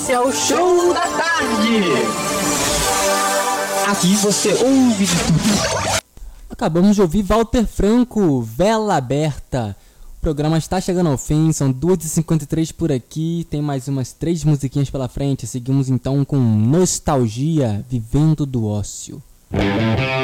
Esse é o Show da Tarde. Aqui você ouve de tudo. Acabamos de ouvir Walter Franco, Vela Aberta. O programa está chegando ao fim, são 2h53 por aqui, tem mais umas 3 musiquinhas pela frente. Seguimos então com Nostalgia, Vivendo do Ócio.